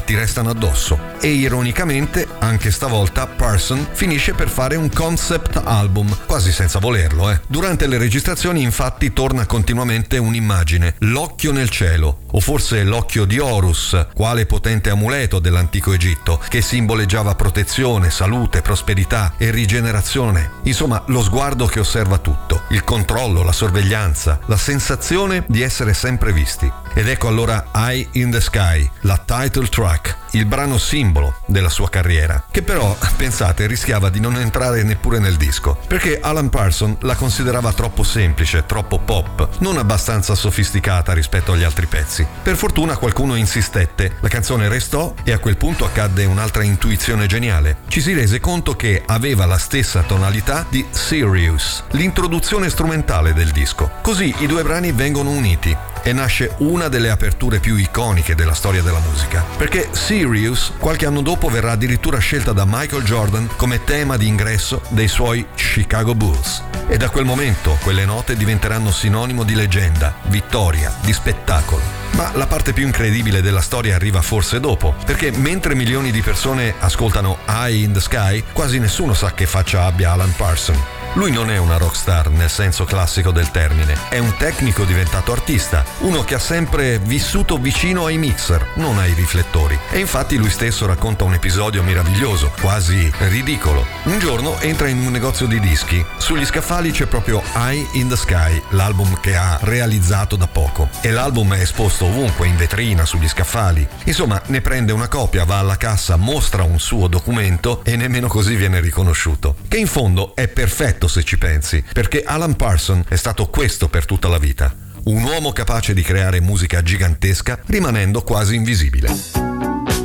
ti restano addosso. E ironicamente, anche stavolta Parson finisce per fare un concept album, quasi senza volerlo. Durante le registrazioni infatti torna continuamente un'immagine, l'occhio nel cielo, o forse l'occhio di Horus, quale potente amuleto dell'antico Egitto, che simboleggiava protezione, salute, prosperità e rigenerazione. Insomma, lo sguardo che osserva tutto, il controllo, la sorveglianza, la sensazione di essere sempre visti. Ed ecco allora Eye in the Sky, la title track, il brano simbolo della sua carriera, che però, pensate, rischiava di non entrare neppure nel disco, perché Alan Parsons la considerava troppo semplice, troppo pop, non abbastanza sofisticata rispetto agli altri pezzi. Per fortuna qualcuno insistette, la canzone restò e a quel punto accadde un'altra intuizione geniale. Ci si rese conto che aveva la stessa tonalità di Sirius, l'introduzione strumentale del disco. Così i due brani vengono uniti e nasce una delle aperture più iconiche della storia della musica, perché Sirius qualche anno dopo verrà addirittura scelta da Michael Jordan come tema di ingresso dei suoi Chicago Bulls. E da quel momento quelle note diventeranno sinonimo di leggenda, vittoria, di spettacolo. Ma la parte più incredibile della storia arriva forse dopo, perché mentre milioni di persone ascoltano Eye in the Sky, quasi nessuno sa che faccia abbia Alan Parsons. Lui non è una rockstar nel senso classico del termine, è un tecnico diventato artista, uno che ha sempre vissuto vicino ai mixer, non ai riflettori. E infatti lui stesso racconta un episodio meraviglioso, quasi ridicolo. Un giorno entra in un negozio di dischi, sugli scaffali c'è proprio Eye in the Sky, l'album che ha realizzato da poco. E l'album è esposto ovunque, in vetrina, sugli scaffali. Insomma, ne prende una copia, va alla cassa, mostra un suo documento e nemmeno così viene riconosciuto. Che in fondo è perfetto se ci pensi, perché Alan Parsons è stato questo per tutta la vita, un uomo capace di creare musica gigantesca rimanendo quasi invisibile.